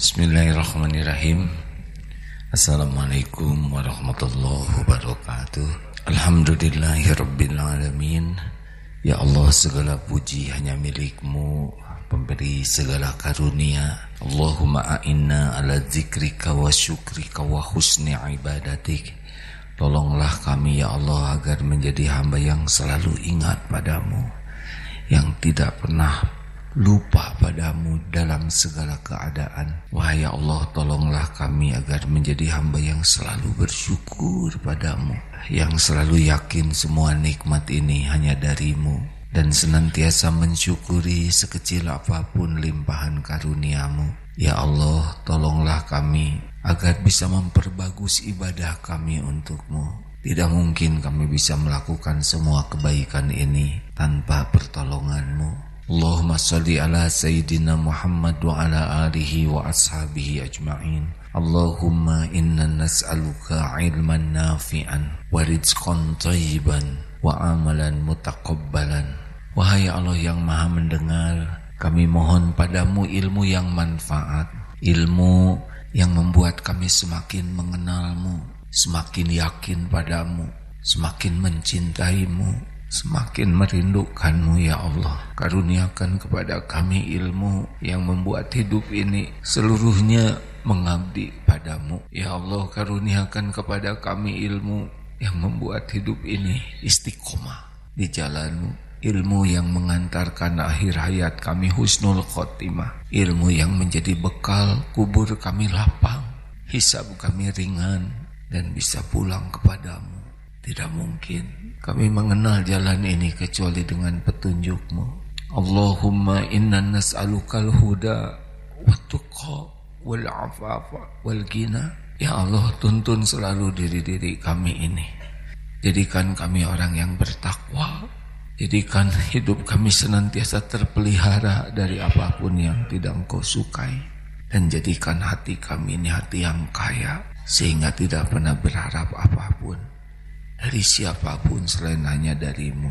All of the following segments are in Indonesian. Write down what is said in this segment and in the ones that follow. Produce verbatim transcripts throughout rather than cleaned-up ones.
Bismillahirrahmanirrahim. Assalamualaikum warahmatullahi wabarakatuh. Alhamdulillahirabbil alamin. Ya Allah, segala puji hanya milik-Mu, pemberi segala karunia. Allahumma a'inna ala zikrika wa syukrika wa husni ibadatik. Tolonglah kami ya Allah agar menjadi hamba yang selalu ingat padamu, yang tidak pernah lupa padamu dalam segala keadaan. Wahai Allah, tolonglah kami agar menjadi hamba yang selalu bersyukur padamu, yang selalu yakin semua nikmat ini hanya darimu, dan senantiasa mensyukuri sekecil apapun limpahan karuniamu. Ya Allah, tolonglah kami agar bisa memperbagus ibadah kami untukmu. Tidak mungkin kami bisa melakukan semua kebaikan ini tanpa pertolonganmu. Allahumma salli ala Sayyidina Muhammad wa ala alihi wa ashabihi ajma'in. Allahumma inna nas'aluka ilman nafi'an wa rizqan thayyiban wa amalan mutaqabbalan. Wahai Allah yang maha mendengar, kami mohon padamu ilmu yang manfaat, ilmu yang membuat kami semakin mengenalmu, semakin yakin padamu, semakin mencintaimu, semakin merindukanmu ya Allah. Karuniakan kepada kami ilmu yang membuat hidup ini seluruhnya mengabdi padamu. Ya Allah, karuniakan kepada kami ilmu yang membuat hidup ini istiqomah di jalanmu. Ilmu yang mengantarkan akhir hayat kami husnul khotimah. Ilmu yang menjadi bekal kubur kami lapang, hisab kami ringan, dan bisa pulang kepadamu. Tidak mungkin kami mengenal jalan ini kecuali dengan petunjuk-Mu. Allahumma inna nas'alukal huda wa tuqa wal afafa wal ghina. Ya Allah, tuntun selalu diri-diri kami ini. Jadikan kami orang yang bertakwa. Jadikan hidup kami senantiasa terpelihara dari apapun yang tidak Engkau sukai. Dan jadikan hati kami ini hati yang kaya, sehingga tidak pernah berharap apapun dari siapapun selain hanya darimu.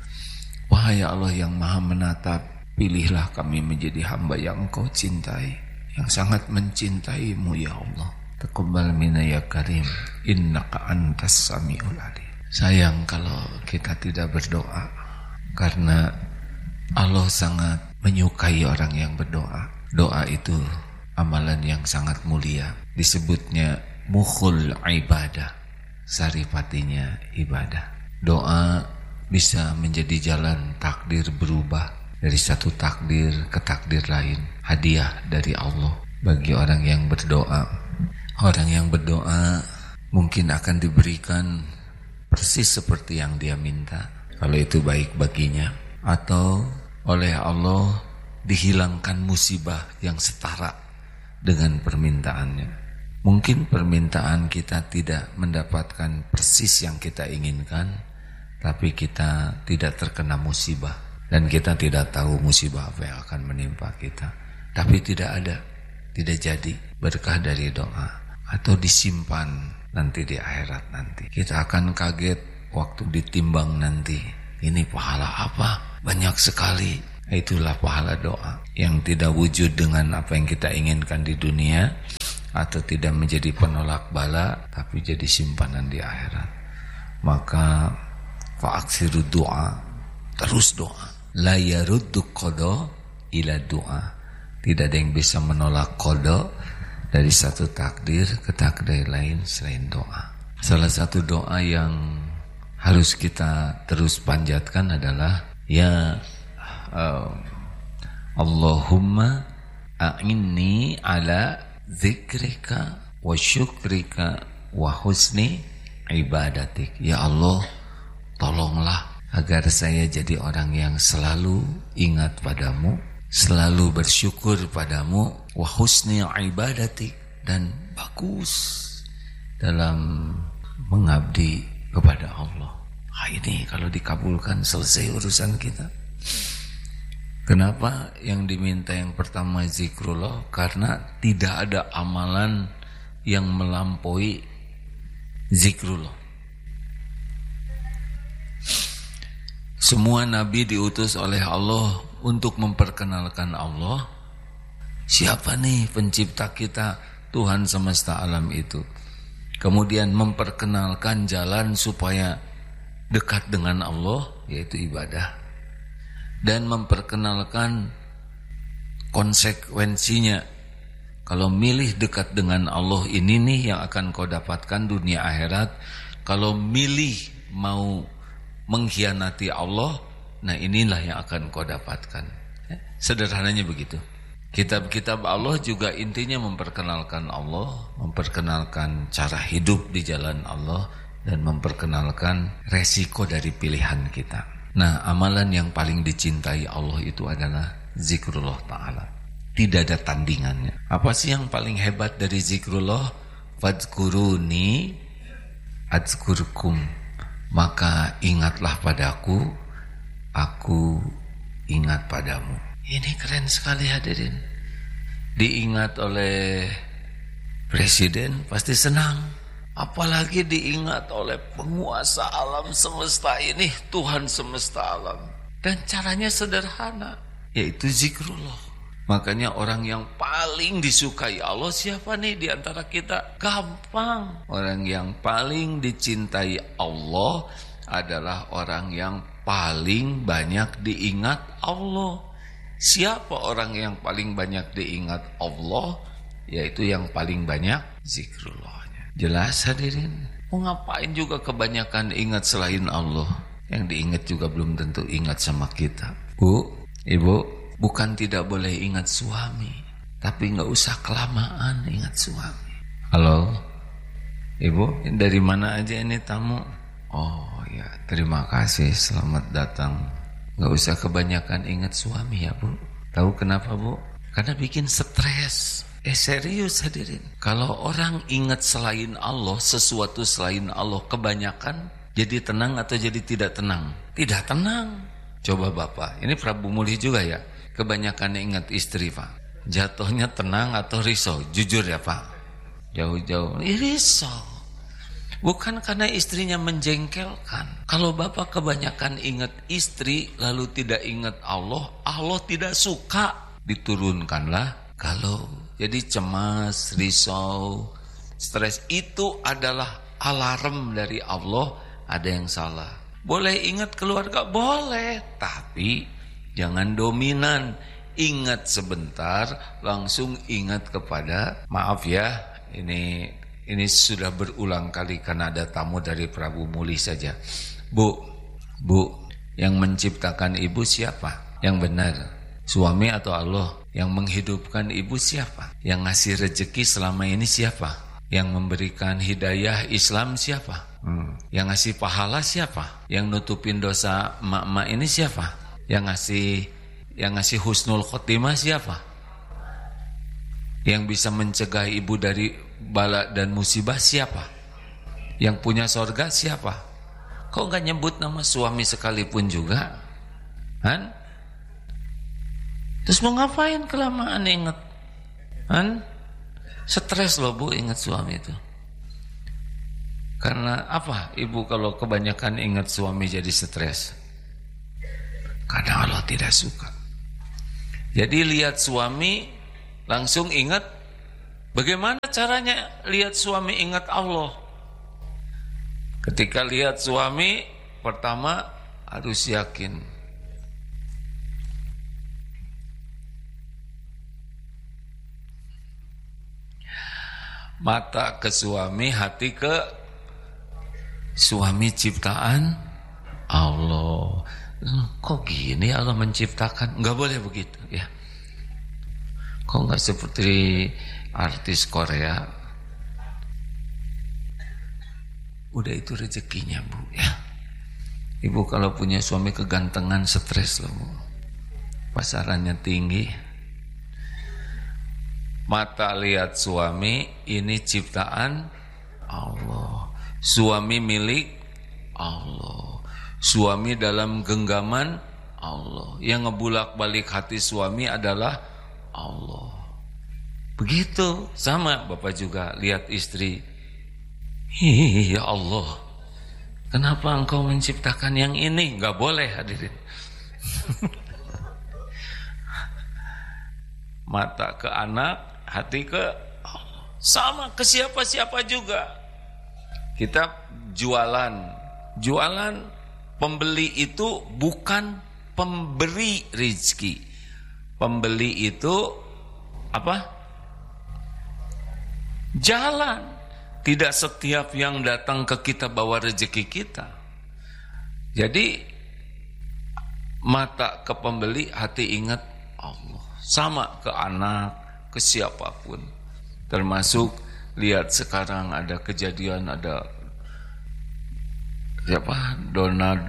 Wahai Allah yang maha menatap, pilihlah kami menjadi hamba yang Engkau cintai, yang sangat mencintaimu ya Allah. Taqabbal minna ya karim, innaka antas samiul alim. Sayang kalau kita tidak berdoa, karena Allah sangat menyukai orang yang berdoa. Doa itu amalan yang sangat mulia, disebutnya mukhul ibadah, saripatinya ibadah. Doa bisa menjadi jalan takdir berubah dari satu takdir ke takdir lain, hadiah dari Allah bagi orang yang berdoa. Orang yang berdoa mungkin akan diberikan persis seperti yang dia minta, kalau itu baik baginya, atau oleh Allah dihilangkan musibah yang setara dengan permintaannya. Mungkin permintaan kita tidak mendapatkan persis yang kita inginkan, tapi kita tidak terkena musibah, dan kita tidak tahu musibah apa yang akan menimpa kita. Tapi tidak ada, tidak jadi berkah dari doa, atau disimpan nanti di akhirat nanti. Kita akan kaget waktu ditimbang nanti. Ini pahala apa? Banyak sekali. Itulah pahala doa yang tidak wujud dengan apa yang kita inginkan di dunia, atau tidak menjadi penolak bala, tapi jadi simpanan di akhirat. Maka fa'aksiru doa, terus doa. La yaruddu qada ila doa. Tidak ada yang bisa menolak qada dari satu takdir ke takdir lain selain doa. Salah satu doa yang harus kita terus panjatkan adalah ya uh, Allahumma a'inni ala zikrika wa syukrika wa husni ibadatik. Ya Allah, tolonglah agar saya jadi orang yang selalu ingat padamu, selalu bersyukur padamu, wa husni ibadatik, dan bagus dalam mengabdi kepada Allah. Nah, ini kalau dikabulkan selesai urusan kita. Kenapa yang diminta yang pertama zikrullah? Karena tidak ada amalan yang melampaui zikrullah. Semua nabi diutus oleh Allah untuk memperkenalkan Allah, Siapa nih pencipta kita? Tuhan semesta alam itu. Kemudian memperkenalkan jalan supaya dekat dengan Allah, yaitu ibadah. Dan memperkenalkan konsekuensinya. Kalau milih dekat dengan Allah, ini nih yang akan kau dapatkan dunia akhirat. Kalau milih mau mengkhianati Allah, nah inilah yang akan kau dapatkan. Sederhananya begitu. Kitab-kitab Allah juga intinya memperkenalkan Allah, memperkenalkan cara hidup di jalan Allah, dan memperkenalkan resiko dari pilihan kita. Nah, amalan yang paling dicintai Allah itu adalah zikrullah ta'ala. Tidak ada tandingannya. Apa sih yang paling hebat dari zikrullah? Fadhkuruni adzkurkum. Maka ingatlah padaku, aku ingat padamu. Ini keren sekali hadirin. Diingat oleh presiden pasti senang. Apalagi diingat oleh penguasa alam semesta ini, Tuhan semesta alam. Dan caranya sederhana, yaitu zikrullah. Makanya orang yang paling disukai Allah siapa nih di antara kita? Gampang. Orang yang paling dicintai Allah adalah orang yang paling banyak diingat Allah. Siapa orang yang paling banyak diingat Allah? Yaitu yang paling banyak zikrullahnya. Jelas hadirin? Mau ngapain juga kebanyakan ingat selain Allah? Yang diingat juga belum tentu ingat sama kita. Bu, ibu, bukan tidak boleh ingat suami, tapi nggak usah kelamaan ingat suami. Halo, ibu, dari mana aja ini tamu? Oh ya, terima kasih, selamat datang. Nggak usah kebanyakan ingat suami ya bu. Tahu kenapa bu? Karena bikin stres. Eh serius hadirin. Kalau orang ingat selain Allah, sesuatu selain Allah kebanyakan, jadi tenang atau jadi tidak tenang? Tidak tenang. Coba bapak, ini Prabu Muli juga ya. Kebanyakan ingat istri pak, jatuhnya tenang atau risau? Jujur ya pak, jauh-jauh risau. Bukan karena istrinya menjengkelkan. Kalau bapak kebanyakan ingat istri lalu tidak ingat Allah, Allah tidak suka. Diturunkanlah kalau jadi cemas, risau, stres, itu adalah alarm dari Allah ada yang salah. Boleh ingat keluarga? Boleh, tapi jangan dominan. Ingat sebentar, langsung ingat kepada, maaf ya, ini ini sudah berulang kali karena ada tamu dari Prabu Muli saja. Bu, bu, yang menciptakan ibu siapa? Yang benar, suami atau Allah? Yang menghidupkan ibu siapa? Yang ngasih rezeki selama ini siapa? Yang memberikan hidayah Islam siapa? Hmm. Yang ngasih pahala siapa? Yang nutupin dosa emak-emak ini siapa? Yang ngasih yang ngasih husnul khotimah siapa? Yang bisa mencegah ibu dari bala dan musibah siapa? Yang punya sorga siapa? Kok gak nyebut nama suami sekalipun juga? Han? Terus mau ngapain kelamaan ingat? Han? Stres loh bu ingat suami itu. Karena apa? Ibu kalau kebanyakan ingat suami jadi stres. Karena Allah tidak suka. Jadi lihat suami langsung ingat. Bagaimana caranya lihat suami ingat Allah? Ketika lihat suami, pertama harus yakin. Mata ke suami, hati ke suami ciptaan Allah. Kok gini Allah menciptakan? Enggak boleh begitu ya. Kok enggak seperti artis Korea? Udah itu rezekinya bu ya. Ibu kalau punya suami kegantengan stres loh bu. Pasarannya tinggi. Mata lihat suami, ini ciptaan Allah. Suami milik Allah. Suami dalam genggaman Allah. Yang ngebulak-balik hati suami adalah Allah. Begitu, sama bapak juga lihat istri. Hi, ya Allah, kenapa engkau menciptakan yang ini? Gak boleh hadirin. Mata ke anak, hati ke Allah. Sama ke siapa-siapa juga. Kita jualan. Jualan, pembeli itu bukan pemberi rezeki. Pembeli itu apa? Jalan. Tidak setiap yang datang ke kita bawa rezeki kita. Jadi mata ke pembeli, hati ingat Allah. Sama ke anak, ke siapapun. Termasuk lihat sekarang ada kejadian, ada siapa? Donald,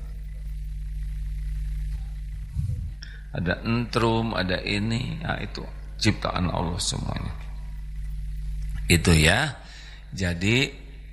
ada entrum, ada ini, ya itu ciptaan Allah semuanya. Itu ya. Jadi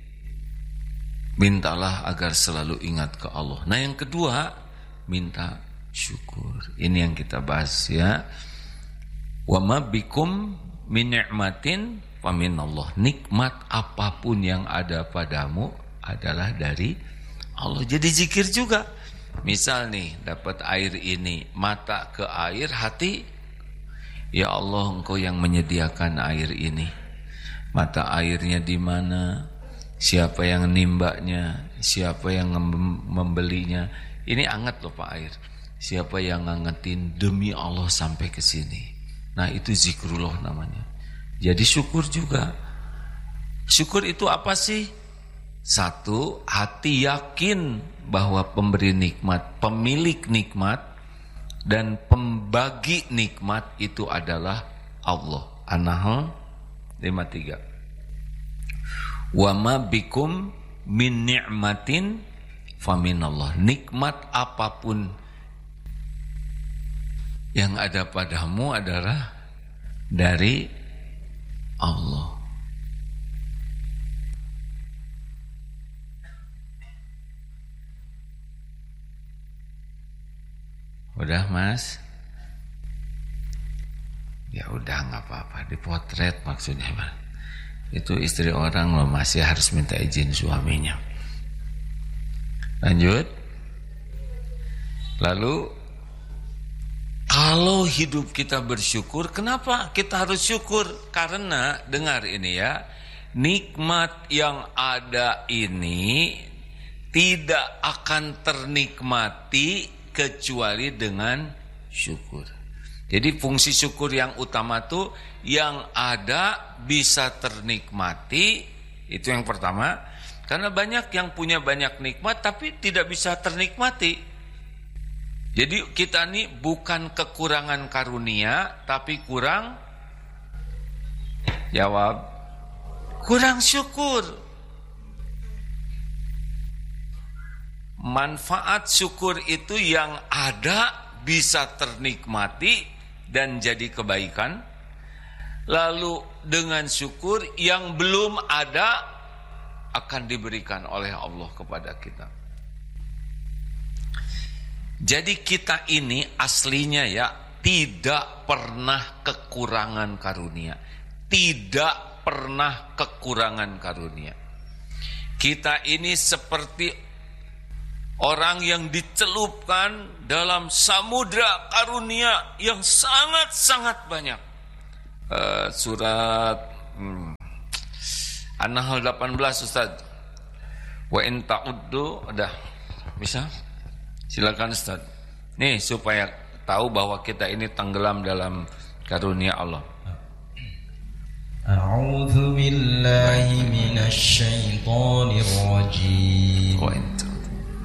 mintalah agar selalu ingat ke Allah. Nah yang kedua, minta syukur. Ini yang kita bahas ya. Wa ma bikum min ni'matin fa minallah. Nikmat apapun yang ada padamu adalah dari Allah. Jadi zikir juga. Misal nih dapat air ini, mata ke air, hati, ya Allah Engkau yang menyediakan air ini. Mata airnya di mana? Siapa yang nimbaknya? Siapa yang membelinya? Ini anget loh Pak air. Siapa yang ngangetin? Demi Allah sampai ke sini. Nah itu zikrullah namanya. Jadi syukur juga. Syukur itu apa sih? Satu, hati yakin bahwa pemberi nikmat, pemilik nikmat, dan pembagi nikmat itu adalah Allah. An-Nahl lima puluh tiga. Wa ma bikum min ni'matin fa minallah. Nikmat apapun yang ada padamu adalah dari Allah. Udah Mas? Ya udah nggak apa-apa, dipotret maksudnya Mas. Itu istri orang loh, masih harus minta izin suaminya. Lanjut. Lalu kalau hidup kita bersyukur, kenapa kita harus syukur? Karena dengar ini ya, nikmat yang ada ini tidak akan ternikmati kecuali dengan syukur. Jadi fungsi syukur yang utama tuh yang ada bisa ternikmati, itu yang pertama. Karena banyak yang punya banyak nikmat tapi tidak bisa ternikmati. Jadi kita ini bukan kekurangan karunia, tapi kurang, jawab, kurang syukur. Manfaat syukur itu yang ada bisa ternikmati dan jadi kebaikan. Lalu dengan syukur yang belum ada akan diberikan oleh Allah kepada kita. Jadi kita ini aslinya ya tidak pernah kekurangan karunia. Tidak pernah kekurangan karunia. Kita ini seperti orang yang dicelupkan dalam samudra karunia yang sangat-sangat banyak. Uh, surat hmm, An-Nahl delapan belas Ustaz. Wa in ta'uddu, udah bisa? Silakan Ustaz. Nih supaya tahu bahwa kita ini tenggelam dalam karunia Allah. A'udzu billahi minasy syaithanir rajim.